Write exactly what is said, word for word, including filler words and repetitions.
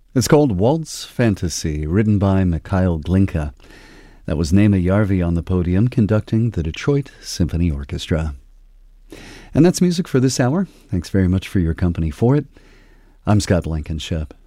It's called Waltz Fantasy, written by Mikhail Glinka. That was Nema Yarvi on the podium conducting the Detroit Symphony Orchestra. And that's music for this hour. Thanks very much for your company for it. I'm Scott Blankenship.